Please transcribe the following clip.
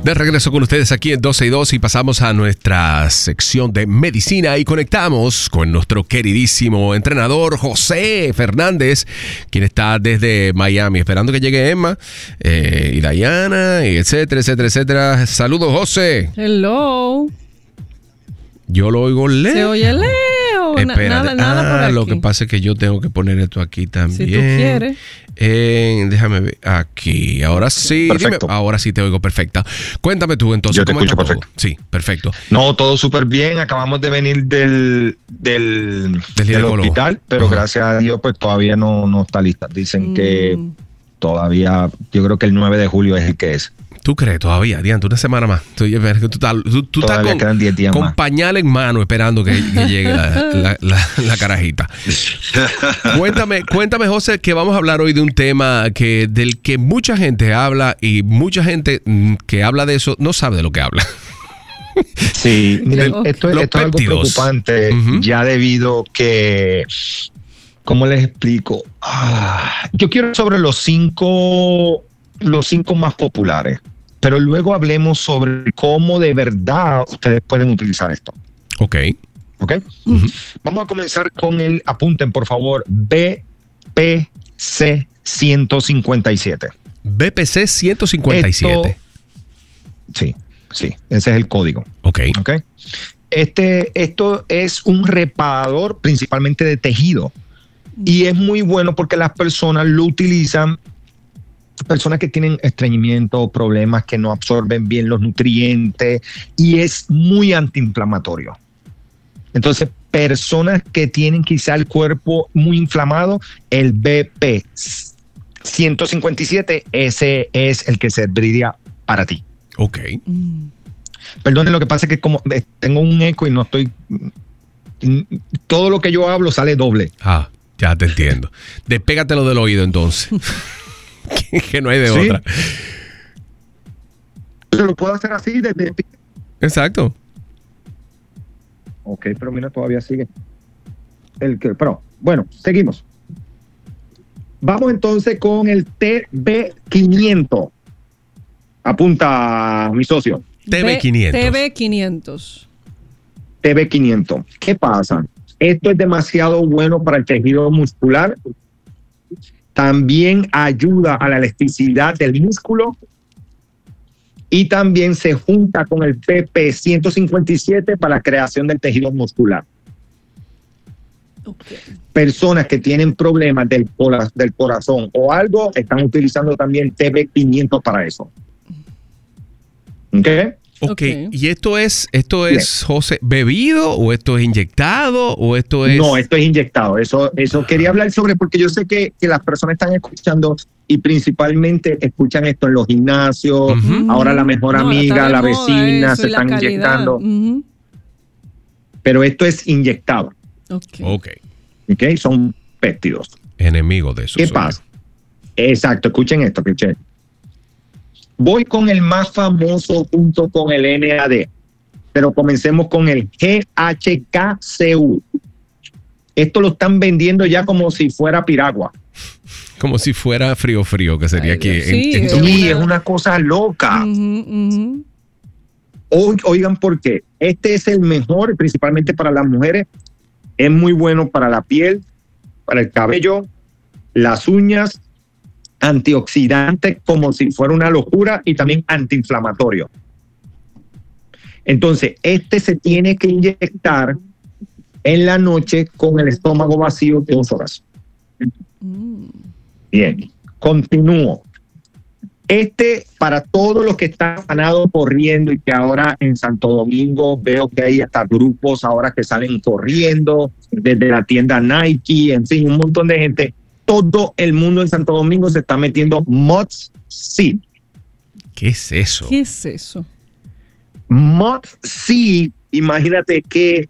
De regreso con ustedes aquí en 12 y 2 y pasamos a nuestra sección de medicina y conectamos con nuestro queridísimo entrenador José Fernández, quien está desde Miami, esperando que llegue Emma y Diana, y etcétera, etcétera, etcétera. Saludos, José. Hello. Yo lo oigo lejos. Se oye lejos. Nada por aquí. Lo que pasa es que yo tengo que poner esto aquí también. Si tú quieres. Déjame ver. Aquí. Ahora sí. Ahora sí te oigo perfecta. Cuéntame tú entonces. Yo te escucho perfecto. Sí, perfecto. No, todo súper bien. Acabamos de venir del hospital, pero gracias a Dios pues todavía no está lista. Dicen que todavía, yo creo que el 9 de julio es el que es. ¿Tú crees todavía? Diante, una semana más. Tú estás quedan 10 días con más. Pañal en mano esperando que llegue la carajita. Cuéntame, José, que vamos a hablar hoy de un tema del que mucha gente habla y mucha gente que habla de eso no sabe de lo que habla. Sí, miren, esto es algo preocupante, ya debido que, ¿cómo les explico? Yo quiero sobre los cinco más populares, pero luego hablemos sobre cómo de verdad ustedes pueden utilizar esto. Ok. Vamos a comenzar con apunten por favor, BPC 157. BPC 157. Sí, ese es el código. Ok. Esto es un reparador principalmente de tejido y es muy bueno porque las personas lo utilizan. Personas que tienen estreñimiento, problemas que no absorben bien los nutrientes y es muy antiinflamatorio. Entonces, personas que tienen quizá el cuerpo muy inflamado, el BP 157, ese es el que serviría para ti. Ok. Perdonen, lo que pasa es que como tengo un eco y no estoy... Todo lo que yo hablo sale doble. Ya te entiendo. Despégatelo del oído entonces. que no hay de otra. Pero lo puedo hacer así desde... Exacto. Ok, pero mira, todavía sigue. Pero bueno, seguimos. Vamos entonces con el TB500. Apunta, mi socio. TB500. TB500. ¿Qué pasa? Esto es demasiado bueno para el tejido muscular. También ayuda a la elasticidad del músculo y también se junta con el PP 157 para la creación del tejido muscular. Personas que tienen problemas del corazón o algo están utilizando también TB500 para eso. Ok, ¿y esto es José, bebido o esto es inyectado o esto es...? No, esto es inyectado. Eso quería hablar sobre, porque yo sé que las personas están escuchando y principalmente escuchan esto en los gimnasios. Ahora la mejor amiga, la vecina se están inyectando. Pero esto es inyectado. Ok. Son péptidos. Enemigos de eso. ¿Qué pasa? Exacto, escuchen esto, escuchen. Voy con el más famoso junto con el NAD, pero comencemos con el GHKCU. Esto lo están vendiendo ya como si fuera piragua. Como si fuera frío, que sería aquí. Sí, es una cosa loca. Oigan, ¿por qué? Este es el mejor, principalmente para las mujeres. Es muy bueno para la piel, para el cabello, las uñas, antioxidante como si fuera una locura y también antiinflamatorio. Entonces, este se tiene que inyectar en la noche con el estómago vacío 2 horas. Bien, continúo. Para todos los que están ganados corriendo y que ahora en Santo Domingo veo que hay hasta grupos ahora que salen corriendo desde la tienda Nike, en fin, un montón de gente. Todo el mundo en Santo Domingo se está metiendo Mods Seed. ¿Qué es eso? ¿Qué es eso? Mods Seed, imagínate que